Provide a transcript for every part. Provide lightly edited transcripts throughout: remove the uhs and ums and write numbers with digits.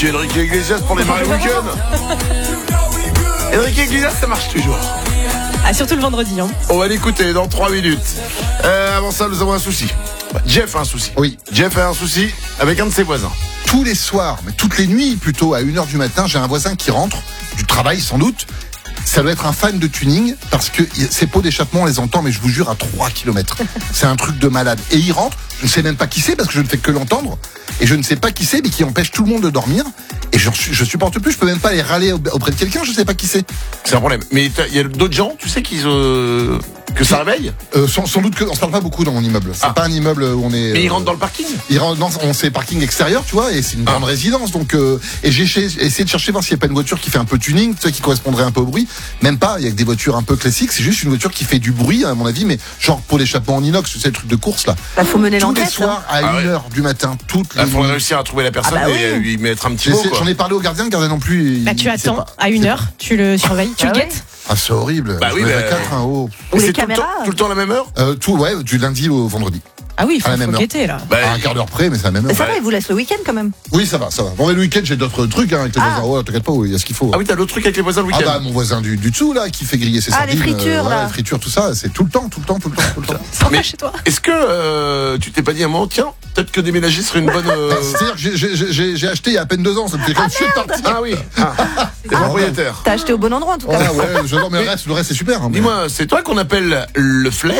petit Enrique Iglesias pour les marées week-end. Enrique Iglesias, ça marche toujours. Ah, surtout le vendredi. Hein. On va l'écouter dans 3 minutes. Avant ça, nous avons un souci. Jeff a un souci. Oui. Jeff a un souci avec un de ses voisins. Tous les soirs, mais toutes les nuits plutôt, à 1h du matin, j'ai un voisin qui rentre, du travail sans doute. Ça doit être un fan de tuning, parce que ses pots d'échappement, on les entend, mais je vous jure, à 3 km. C'est un truc de malade. Et il rentre, je ne sais même pas qui c'est, parce que je ne fais que l'entendre. Et je ne sais pas qui c'est, mais qui empêche tout le monde de dormir. Et je supporte plus, je peux même pas aller râler auprès de quelqu'un, je sais pas qui c'est. C'est un problème. Mais il y a d'autres gens, tu sais, que ça réveille sans doute que on se parle pas beaucoup dans mon immeuble. C'est pas un immeuble où on est. Mais ils rentrent dans le parking. Ils rentrent dans c'est parking extérieur, tu vois, et c'est une grande résidence. Donc et j'ai essayé de chercher voir s'il y a pas une voiture qui fait un peu tuning, tu sais, qui correspondrait un peu au bruit. Même pas, il y a que des voitures un peu classiques. C'est juste une voiture qui fait du bruit, à mon avis, mais genre pour l'échappement en inox, tu sais, le truc de course là. Bah, faut mener tous l'enquête. les soirs à 1h du matin, toutes les Il faut nuits. réussir à trouver la personne et lui mettre un petit mot. J'en ai parlé au gardien, le gardien non plus. Bah, tu attends à 1h, tu le surveilles, tu le guettes. Ah, c'est horrible. Bah oui, je me lève bah, à 4, Ou Mais les c'est caméras. tout le temps à la même heure. Du lundi au vendredi. Ah oui, il À la faut même heure. guetter là. Bah, À un quart d'heure près, mais c'est à la même Mais heure. ça va, il vous laisse le week-end quand même. Oui, ça va. Bon, mais le week-end, j'ai d'autres trucs, avec les voisins. Ouais, t'inquiète pas, il y a ce qu'il faut. Ah oui, t'as l'autre truc avec les voisins le Ah week-end. bah, mon voisin du dessous, là, qui fait griller ses Ah, les sardines. fritures, là. Les fritures, tout ça, c'est tout le temps. Sans Mais- chez toi. Est-ce que tu t'es pas dit à un moment, tiens, peut-être que déménager serait une bonne. C'est-à-dire que j'ai acheté il y a à peine 2 ans, ça me fait quand même chier de partir. Ah oui. T'es propriétaire. T'as acheté au bon endroit en tout cas. Ouais, j'adore, mais le reste, c'est super. Hein, mais- Dis-moi, c'est toi qu'on appelle le flair?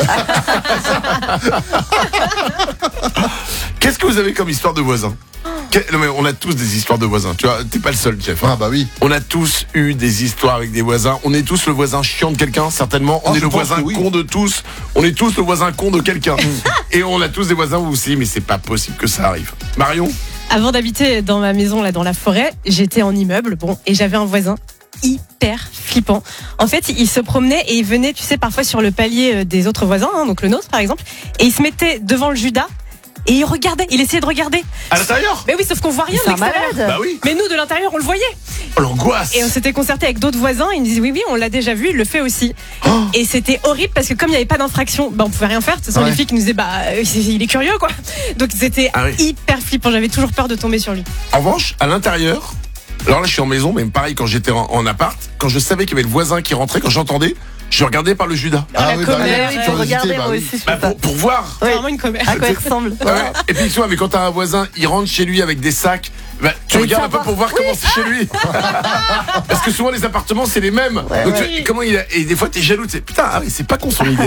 Qu'est-ce que vous avez comme histoire de voisins? Non mais on a tous des histoires de voisins. Tu vois, t'es pas le seul, Jeff. Ah bah oui. On a tous eu des histoires avec des voisins. On est tous le voisin chiant de quelqu'un, certainement. On est je le pense voisin que oui. con de tous. On est tous le voisin con de quelqu'un. Et on a tous des voisins où aussi, mais c'est pas possible que ça arrive. Marion? Avant d'habiter dans ma maison là dans la forêt, j'étais en immeuble, et j'avais un voisin hyper flippant. En fait, il se promenait et il venait, tu sais, parfois sur le palier des autres voisins, donc le nôtre par exemple, et il se mettait devant le Judas et il regardait, il essayait de regarder. À l'intérieur? Mais oui, sauf qu'on voit rien de C'est un l'extérieur. malade. Bah oui. Mais nous, de l'intérieur, on le voyait. Oh, l'angoisse. Et on s'était concerté avec d'autres voisins. Ils nous disaient oui, on l'a déjà vu, il le fait aussi. Et c'était horrible parce que comme il n'y avait pas d'infraction, on pouvait rien faire. De toute façon, Ouais. les filles qui nous disaient il est curieux quoi. Donc c'était Ah oui. hyper flippant. J'avais toujours peur de tomber sur lui. En revanche, à l'intérieur, alors là je suis en maison, mais pareil quand j'étais en appart, quand je savais qu'il y avait le voisin qui rentrait, quand j'entendais, je regardais par le Judas. Ah la oui, bah commère, oui, Oui, curiosité, regardez, bah moi oui. aussi, je Bah, fais ça. pour voir. C'est vraiment une commère. À quoi il ressemble? Ouais. Et puis tu vois, mais quand t'as un voisin, il rentre chez lui avec des sacs, tu Oui, regardes un peu savoir. pour voir comment c'est chez lui. Parce que souvent les appartements c'est les mêmes. Donc, comment il a... Et des fois t'es jaloux, tu sais, putain, ah oui, c'est pas con son idée.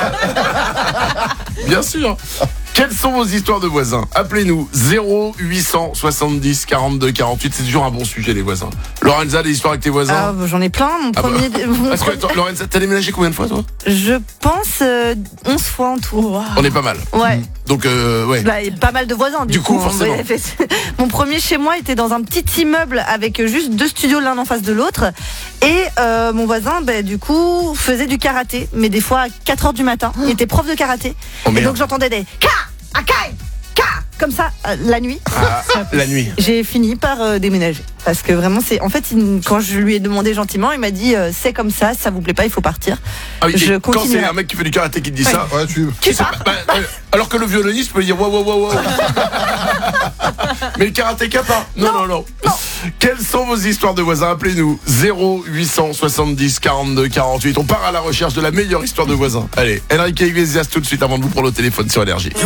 Bien sûr. Quelles sont vos histoires de voisins? Appelez-nous 0870 42 48. C'est toujours un bon sujet les voisins. Lorenza, des histoires avec tes voisins? Ah, j'en ai plein. Mon Ah bah. premier. mon Parce que premier- attends, Lorenza, t'as déménagé combien de fois toi? Je pense 11 fois en tout. On est pas mal. Ouais. Donc ouais. Bah, il y a pas mal de voisins. Du coup, hein. forcément. Ouais, mon premier chez moi était dans un petit immeuble avec juste 2 studios l'un en face de l'autre. Et mon voisin, du coup, faisait du karaté. Mais des fois à 4h du matin. Il était prof de karaté. Oh, Et merde. donc j'entendais des ka, akai, ka, comme ça la nuit. La nuit. J'ai fini par déménager. Parce que vraiment, quand je lui ai demandé gentiment, il m'a dit c'est comme ça, si ça vous plaît pas, il faut partir. Ah oui, Je et quand continue. c'est un mec qui fait du karaté qui te dit ça, Ouais, tu c'est pas- alors que le violoniste peut dire wow. Mais le karatéka pas. Non. Quelles sont vos histoires de voisins? Appelez-nous 0870 42 48. On part à la recherche de la meilleure histoire de voisins. Allez, Enrique Iglesias tout de suite avant de vous prendre le téléphone sur Énergie.